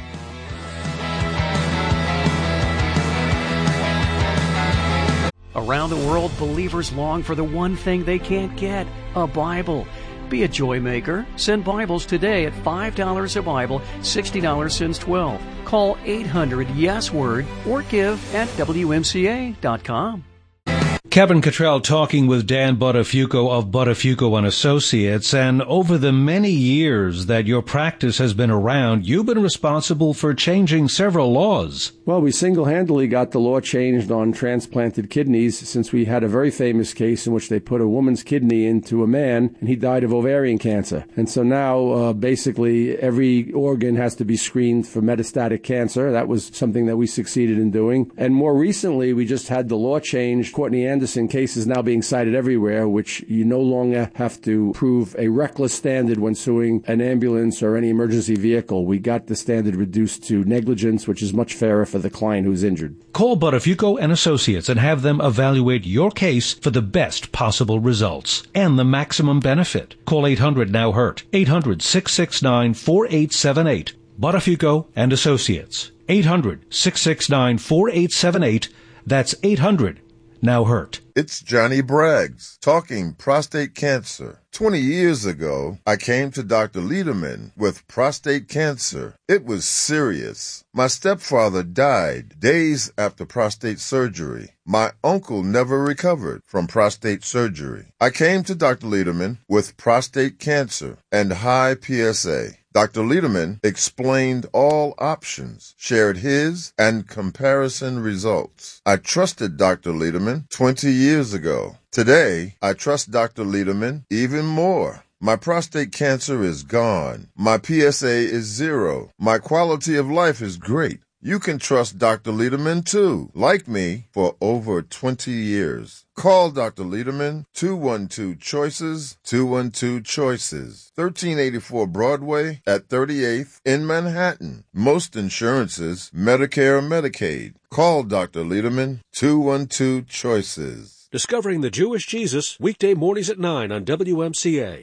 Around the world, believers long for the one thing they can't get, a Bible. Be a joy maker. Send Bibles today at five dollars a Bible, sixty dollars since twelve. Call eight hundred yes word or give at W M C A dot com. Kevin Cottrell talking with Dan Buttafuoco of Buttafuoco and Associates, and over the many years that your practice has been around, you've been responsible for changing several laws. Well, we single-handedly got the law changed on transplanted kidneys, since we had a very famous case in which they put a woman's kidney into a man, and he died of ovarian cancer. And so now, uh, basically, every organ has to be screened for metastatic cancer. That was something that we succeeded in doing. And more recently, we just had the law changed. Courtney Anderson case is now being cited everywhere, which you no longer have to prove a reckless standard when suing an ambulance or any emergency vehicle. We got the standard reduced to negligence, which is much fairer for the client who's injured. Call Buttafuoco and Associates and have them evaluate your case for the best possible results and the maximum benefit. Call eight hundred now hurt, eight hundred six six nine four eight seven eight. Buttafuoco and Associates, eight hundred six six nine four eight seven eight. That's eight hundred now hurt. It's Johnny Braggs talking prostate cancer. twenty years ago, I came to Doctor Lederman with prostate cancer. It was serious. My stepfather died days after prostate surgery. My uncle never recovered from prostate surgery. I came to Doctor Lederman with prostate cancer and high P S A. Doctor Lederman explained all options, shared his and comparison results. I trusted Doctor Lederman twenty years ago. Today, I trust Doctor Lederman even more. My prostate cancer is gone. My P S A is zero. My quality of life is great. You can trust Doctor Lederman too, like me, for over twenty years. Call Doctor Lederman, two one two choices, two one two choices, thirteen eighty-four Broadway at thirty-eighth in Manhattan. Most insurances, Medicare or Medicaid. Call Doctor Lederman, two one two choices. Discovering the Jewish Jesus, weekday mornings at nine on W M C A.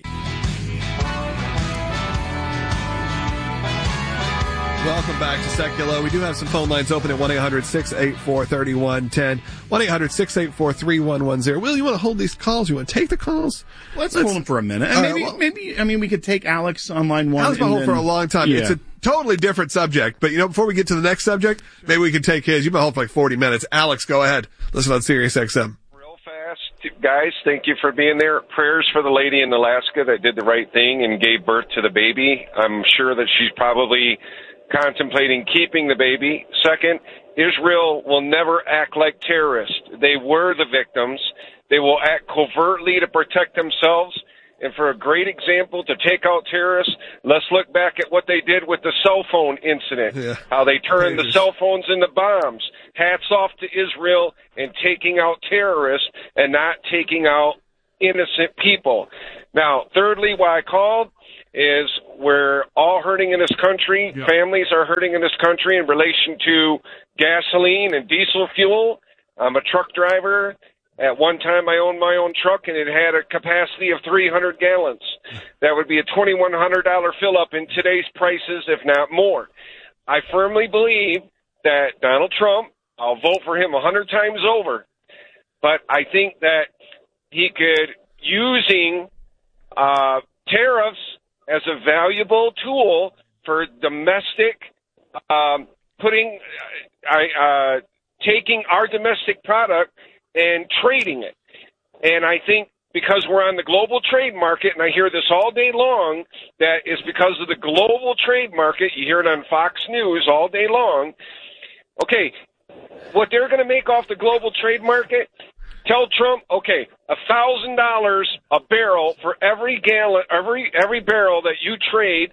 Welcome back to Seculo. We do have some phone lines open at one eight hundred six eight four three one one zero, one eight hundred six eight four three one one zero. Will, you want to hold these calls? You want to take the calls? Let's, Let's hold them for a minute. And maybe, right, well, maybe, I mean, we could take Alex on line one. Alex been holding for a long time. Yeah. It's a totally different subject. But, you know, before we get to the next subject, maybe we can take his. You've been holding for like forty minutes. Alex, go ahead. Listen on Sirius X M. Guys, thank you for being there. Prayers for the lady in Alaska that did the right thing and gave birth to the baby. I'm sure that she's probably contemplating keeping the baby. Second, Israel will never act like terrorists. They were the victims. They will act covertly to protect themselves. And for a great example to take out terrorists, let's look back at what they did with the cell phone incident, yeah. how they turned the cell phones into bombs. Hats off to Israel in taking out terrorists and not taking out innocent people. Now, thirdly, why I called is we're all hurting in this country. Yeah. Families are hurting in this country in relation to gasoline and diesel fuel. I'm a truck driver. At one time, I owned my own truck, and it had a capacity of three hundred gallons. That would be a twenty-one hundred dollars fill-up in today's prices, if not more. I firmly believe that Donald Trump, I'll vote for him a hundred times over, but I think that he could, using uh, tariffs as a valuable tool for domestic, um, putting, uh, uh, taking our domestic product and trading it. And I think because we're on the global trade market, and I hear this all day long, that is because of the global trade market. You hear it on Fox News all day long. Okay, what they're going to make off the global trade market, tell Trump, okay, one thousand dollars a barrel for every gallon, every every barrel that you trade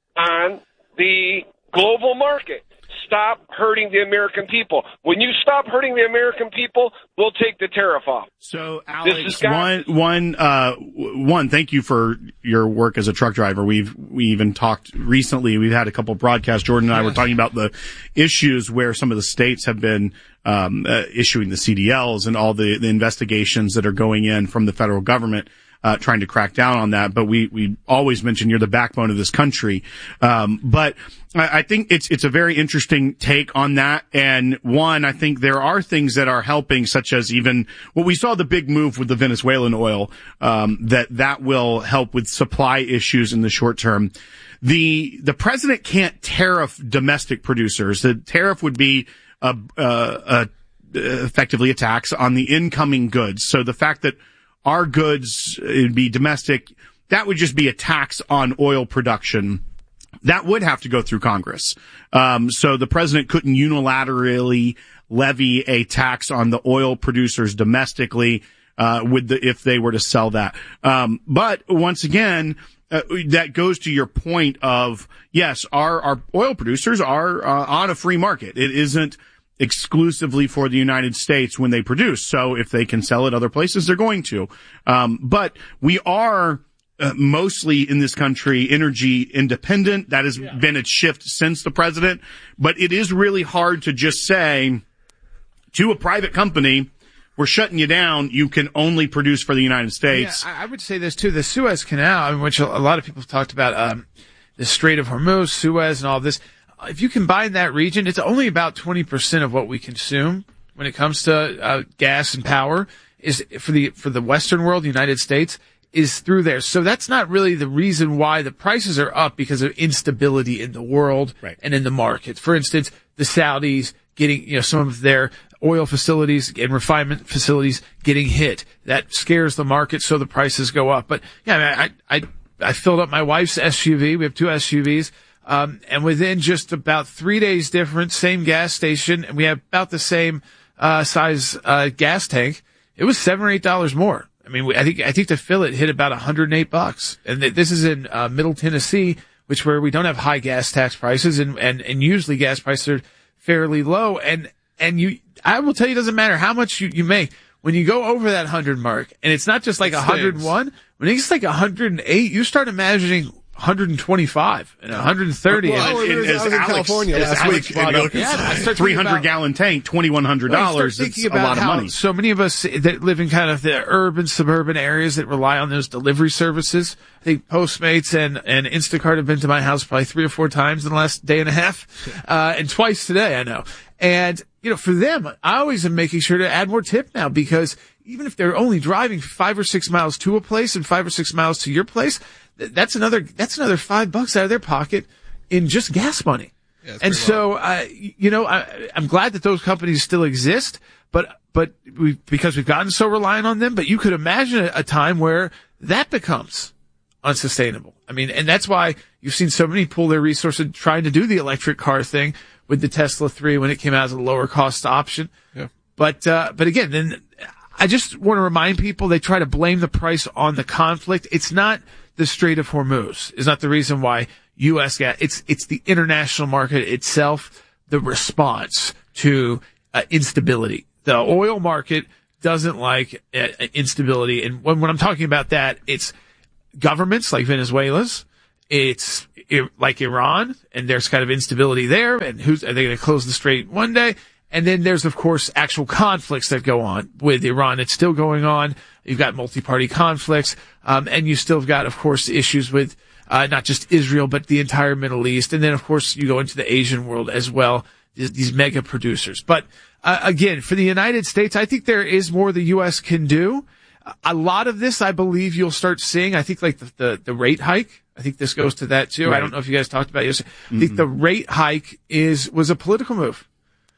on the global market. Stop hurting the American people. When you stop hurting the American people, we'll take the tariff off. So, Alex, one, one, uh, one, thank you for your work as a truck driver. We've, we even talked recently, we've had a couple of broadcasts. Jordan and I were talking about the issues where some of the states have been, um, uh, issuing the C D Ls and all the, the investigations that are going in from the federal government. Uh, trying to crack down on that, but we, we always mention you're the backbone of this country. Um, but I, I think it's, it's a very interesting take on that. And one, I think there are things that are helping, such as even what we saw the big move with the Venezuelan oil, um, that, that will help with supply issues in the short term. The, the president can't tariff domestic producers. The tariff would be a, a, a effectively a tax on the incoming goods. So the fact that our goods, it'd be domestic, that would just be a tax on oil production. That would have to go through Congress. Um, so the president couldn't unilaterally levy a tax on the oil producers domestically, uh, with the, if they were to sell that. Um, but once again, uh, that goes to your point of, yes, our, our oil producers are, uh, on a free market. It isn't exclusively for the United States when they produce. So if they can sell it other places, they're going to. Um, but we are uh, mostly in this country energy independent. That has yeah. been a shift since the president. But it is really hard to just say to a private company, we're shutting you down. You can only produce for the United States. Yeah, I would say this too. The Suez Canal, which a lot of people have talked about, um, the Strait of Hormuz, Suez, and all this. If you combine that region, it's only about twenty percent of what we consume when it comes to uh, gas and power is for the for the Western world, the United States, is through there. So that's not really the reason why the prices are up, because of instability in the world right. and in the market. For instance, the Saudis getting, you know, some of their oil facilities and refinement facilities getting hit. That scares the market, so the prices go up. But yeah, I I I filled up my wife's S U V. We have two S U Vs. Um, and within just about three days difference, same gas station, and we have about the same, uh, size, uh, gas tank. It was seven or eight dollars more. I mean, we, I think, I think to fill it hit about one hundred eight bucks. And th- this is in, uh, Middle Tennessee, which where we don't have high gas tax prices, and, and, and usually gas prices are fairly low. And, and you, I will tell you, it doesn't matter how much you, you make. When you go over that hundred mark, and it's not just like one hundred one, when it gets like one hundred eight, you start imagining one hundred twenty-five and one hundred thirty. Well, and, and, and as Alex, California as last Alex week, brought up, yeah, three hundred gallon tank, twenty-one hundred dollars. Well, it's a lot of money. So many of us that live in kind of the urban, suburban areas that rely on those delivery services. I think Postmates and, and Instacart have been to my house probably three or four times in the last day and a half, uh, and twice today, I know. And, you know, for them, I always am making sure to add more tip now, because even if they're only driving five or six miles to a place and five or six miles to your place, that's another, that's another five bucks out of their pocket in just gas money. Yeah, and so, uh, you know, I, I'm glad that those companies still exist, but, but we, because we've gotten so reliant on them, but you could imagine a, a time where that becomes unsustainable. I mean, and that's why you've seen so many pull their resources trying to do the electric car thing with the Tesla three when it came out as a lower cost option. Yeah. But, uh, but again, then I just want to remind people, they try to blame the price on the conflict. It's not the Strait of Hormuz is not the reason why U S gas. It's, it's the international market itself, the response to uh, instability. The oil market doesn't like uh, instability. And when, when I'm talking about that, it's governments like Venezuela's. It's like Iran, and there's kind of instability there. And who's, are they going to close the strait one day? And then there's, of course, actual conflicts that go on with Iran. It's still going on. You've got multi-party conflicts. Um, and you still have got, of course, issues with, uh, not just Israel, but the entire Middle East. And then, of course, you go into the Asian world as well, these, these mega producers. But, uh, again, for the United States, I think there is more the U S can do. A lot of this, I believe you'll start seeing. I think like the, the, the rate hike. I think this goes to that too. Right. I don't know if you guys talked about it yesterday. Mm-hmm. I think the rate hike is, was a political move.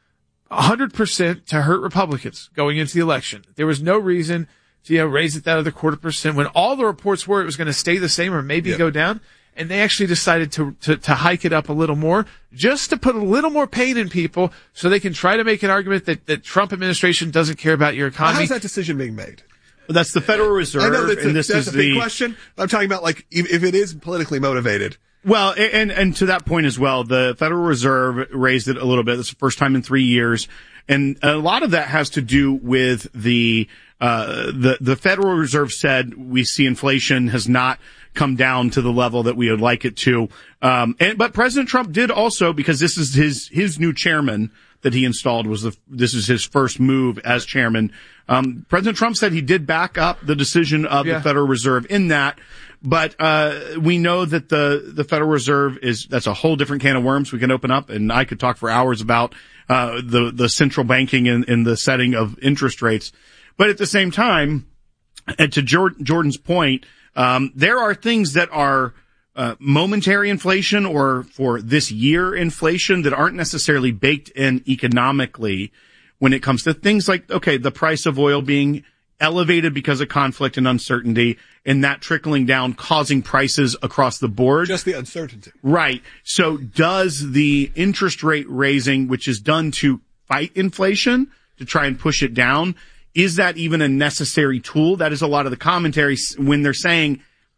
one hundred percent to hurt Republicans going into the election. There was no reason to, you know, raise it that other quarter percent when all the reports were it was going to stay the same or maybe yep. go down. And they actually decided to, to, to hike it up a little more just to put a little more pain in people so they can try to make an argument that the Trump administration doesn't care about your economy. How's that decision being made? Well, that's the Federal Reserve. I know that's, and a, this that's is a big the question. I'm talking about, like, if, if it is politically motivated. Well, and, and to that point as well, the Federal Reserve raised it a little bit. It's the first time in three years. And a lot of that has to do with the, uh, the, the Federal Reserve said we see inflation has not come down to the level that we would like it to. Um, and, but President Trump did also, because this is his, his new chairman that he installed was the, this is his first move as chairman. Um, President Trump said he did back up the decision of yeah. the Federal Reserve in that. But, uh, we know that the, the Federal Reserve is, that's a whole different can of worms we can open up. And I could talk for hours about, uh, the, the central banking in, in the setting of interest rates. But at the same time, and to Jordan's point, um, there are things that are, uh, momentary inflation or for this year inflation that aren't necessarily baked in economically when it comes to things like, okay, the price of oil being elevated because of conflict and uncertainty and that trickling down, causing prices across the board. Just the uncertainty. Right. So does the interest rate raising, which is done to fight inflation, to try and push it down, is that even a necessary tool? That is a lot of the commentary when they're saying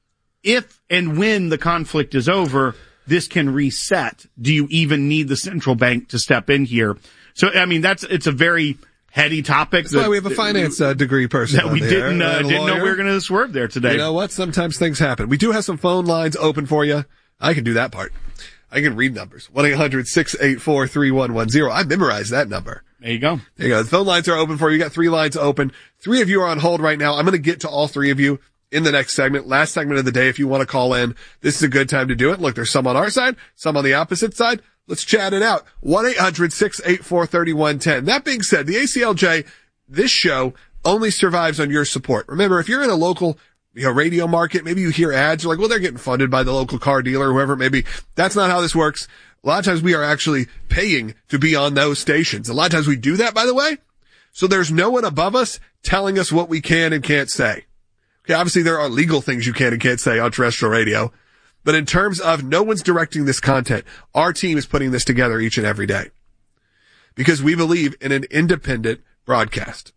if and when the conflict is over, this can reset. Do you even need the central bank to step in here? So, I mean, that's, it's a very heady topic. That's that, why we have a finance uh, degree person that we didn't, uh, didn't know we were going to swerve there today. You know what? Sometimes things happen. We do have some phone lines open for you. I can do that part. I can read numbers. one eight hundred six eight four three one one zero. I memorized that number. There you go. There you go. The phone lines are open for you. You got three lines open. Three of you are on hold right now. I'm going to get to all three of you in the next segment. Last segment of the day. If you want to call in, this is a good time to do it. Look, there's some on our side, some on the opposite side. Let's chat it out. one eight hundred six eight four three one one zero. That being said, the A C L J, this show only survives on your support. Remember, if you're in a local, you know, radio market, maybe you hear ads, you're like, well, they're getting funded by the local car dealer, whoever it may be. That's not how this works. A lot of times we are actually paying to be on those stations. A lot of times we do that, by the way. So there's no one above us telling us what we can and can't say. Okay, obviously there are legal things you can and can't say on terrestrial radio. But in terms of no one's directing this content, our team is putting this together each and every day. Because we believe in an independent broadcast.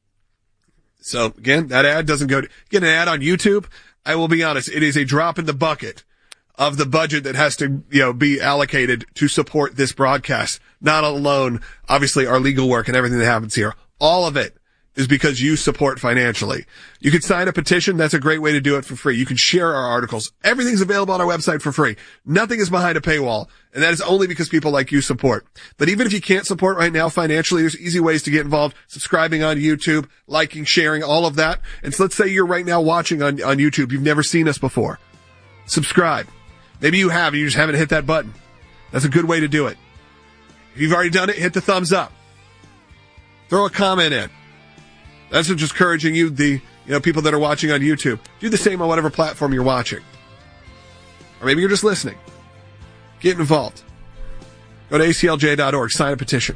So again, that ad doesn't go to, get an ad on YouTube. I will be honest, it is a drop in the bucket of the budget that has to, you know, be allocated to support this broadcast. Not alone, obviously, our legal work and everything that happens here. All of it is because you support financially. You can sign a petition. That's a great way to do it for free. You can share our articles. Everything's available on our website for free. Nothing is behind a paywall. And that is only because people like you support. But even if you can't support right now financially, there's easy ways to get involved. Subscribing on YouTube, liking, sharing, all of that. And so let's say you're right now watching on, on YouTube. You've never seen us before. Subscribe. Maybe you have, and you just haven't hit that button. That's a good way to do it. If you've already done it, hit the thumbs up. Throw a comment in. That's what's encouraging you, the, you know, people that are watching on YouTube. Do the same on whatever platform you're watching. Or maybe you're just listening. Get involved. Go to A C L J dot org, sign a petition.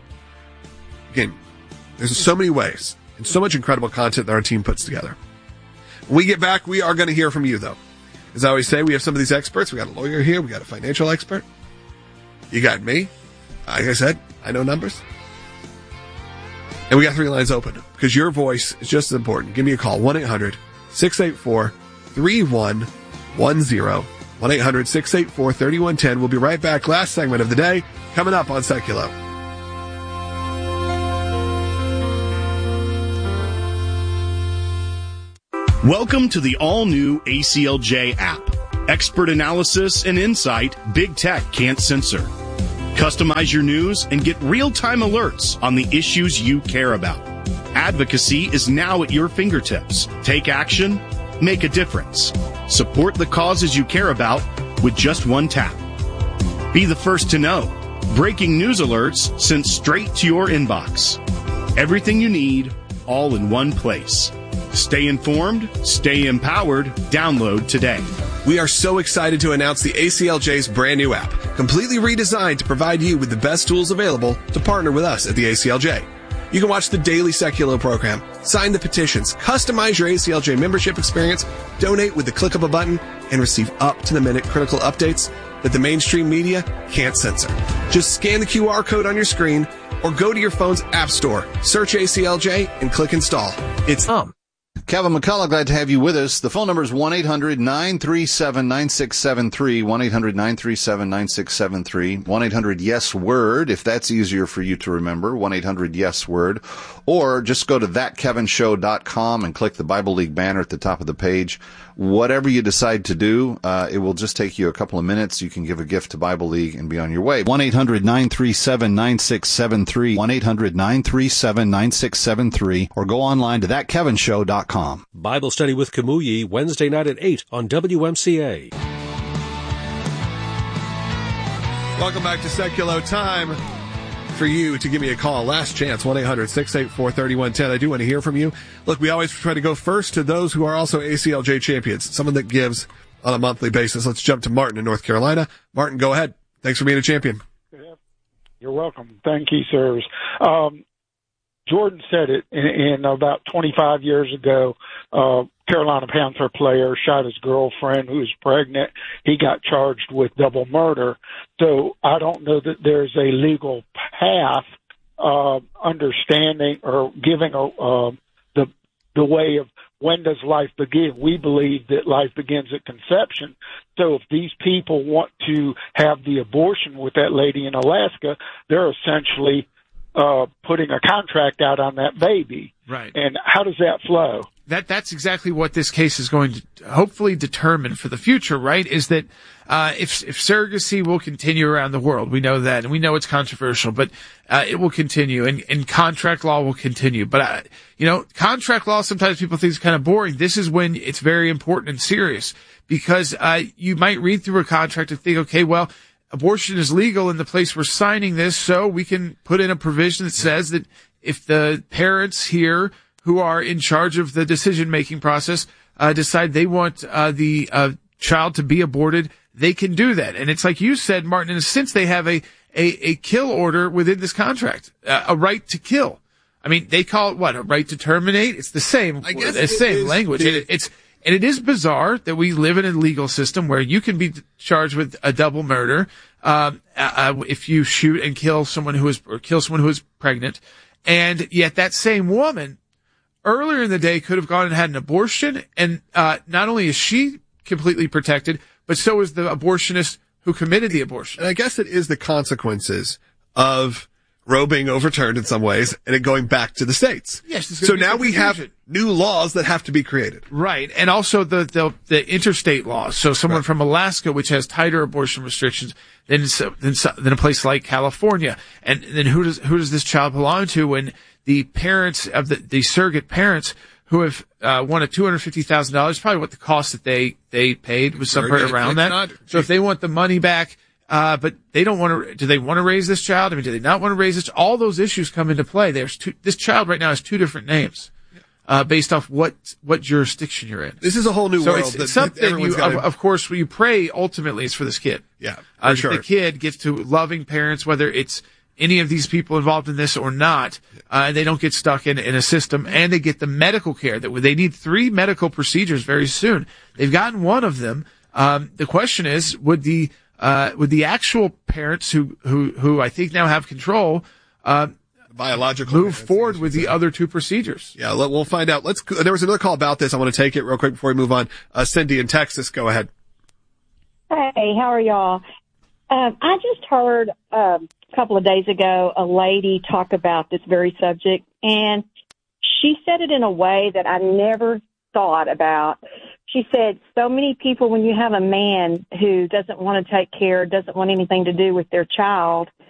Again, there's so many ways and so much incredible content that our team puts together. When we get back, we are going to hear from you, though. As I always say, we have some of these experts. We got a lawyer here. We got a financial expert. You got me. Like I said, I know numbers. And we got three lines open because your voice is just as important. Give me a call. one eight hundred six eight four three one one zero. one eight hundred six eight four three one one zero. We'll be right back. Last segment of the day coming up on Seculo. Welcome to the all-new A C L J app. Expert analysis and insight big tech can't censor. Customize your news and get real-time alerts on the issues you care about. Advocacy is now at your fingertips. Take action, make a difference. Support the causes you care about with just one tap. Be the first to know. Breaking news alerts sent straight to your inbox. Everything you need, all in one place. Stay informed, stay empowered. Download today. We are so excited to announce the A C L J's brand new app, completely redesigned to provide you with the best tools available to partner with us at the A C L J. You can watch the daily Secular program, sign the petitions, customize your A C L J membership experience, donate with the click of a button, and receive up-to-the-minute critical updates that the mainstream media can't censor. Just scan the Q R code on your screen or go to your phone's app store, search A C L J, and click install. It's um. Kevin McCullough, glad to have you with us. The phone number is one eight hundred nine three seven nine six seven three, one eight hundred nine three seven nine six seven three, one eight hundred yes word, if that's easier for you to remember, one eight hundred yes word, or just go to that kevin show dot com and click the Bible League banner at the top of the page. Whatever you decide to do, uh, it will just take you a couple of minutes. You can give a gift to Bible League and be on your way. one eight hundred nine three seven nine six seven three, one eight hundred nine three seven nine six seven three, or go online to that kevin show dot com. Bible Study with Kamui, Wednesday night at eight on W M C A. Welcome back to Secular. Time for you to give me a call. Last chance, one eight hundred six eight four three one one zero. I do want to hear from you. Look, we always try to go first to those who are also A C L J champions, someone that gives on a monthly basis. Let's jump to Martin in North Carolina. Martin, go ahead. Thanks for being a champion. You're welcome. Thank you, sirs. Um, Jordan said it in, in about twenty-five years ago. Uh, Carolina Panther player shot his girlfriend who was pregnant. He got charged with double murder. So I don't know that there's a legal path, uh, understanding or giving a, uh, the the way of when does life begin. We believe that life begins at conception. So if these people want to have the abortion with that lady in Alaska, they're essentially uh, putting a contract out on that baby. Right. And how does that flow? That that's exactly what this case is going to hopefully determine for the future, right? Is that uh if if surrogacy will continue around the world, we know that, and we know it's controversial, but uh it will continue, and, and contract law will continue. But uh, you know, contract law sometimes people think is kind of boring. This is when it's very important and serious, because uh you might read through a contract and think, okay, well, abortion is legal in the place we're signing this, so we can put in a provision that says that if the parents here who are in charge of the decision-making process uh decide they want uh the uh child to be aborted, they can do that. And it's like you said, Martin, in a sense, they have a a, a kill order within this contract, uh, a right to kill. I mean, they call it what, a right to terminate? It's the same, I guess the same language. The, and it, it's and it is bizarre that we live in a legal system where you can be charged with a double murder um, uh, if you shoot and kill someone who is or kill someone who is pregnant, and yet that same woman earlier in the day could have gone and had an abortion, and uh not only is she completely protected, but so is the abortionist who committed the abortion. And I guess it is the consequences of Roe being overturned in some ways and it going back to the states. Yes. So now we have new laws that have to be created. Right. And also the the, the interstate laws. So someone right. from Alaska, which has tighter abortion restrictions than, than than a place like California. And then who does who does this child belong to when the parents of the, the surrogate parents who have uh, wanted two hundred fifty thousand dollars, probably what the cost that they, they paid was somewhere surrogate, around that. Not, so if they want the money back, uh, but they don't want to, do they want to raise this child? I mean, do they not want to raise this? All those issues come into play. There's two, this child right now has two different names, uh, based off what, what jurisdiction you're in. This is a whole new so world. It's, that, it's something you, gotta... of, of course, you pray ultimately is for this kid. Yeah, for uh, sure. The kid gets to loving parents, whether it's any of these people involved in this or not, uh, and they don't get stuck in, in a system, and they get the medical care that they need. Three medical procedures very soon. They've gotten one of them. Um, the question is, would the uh, would the actual parents who who who I think now have control uh, biological move forward with the other two procedures? Yeah, we'll find out. Let's. There was another call about this. I want to take it real quick before we move on. Uh, Cindy in Texas, go ahead. Hey, how are y'all? Um, I just heard um, a couple of days ago a lady talk about this very subject, and she said it in a way that I never thought about. She said, so many people, when you have a man who doesn't want to take care, doesn't want anything to do with their child,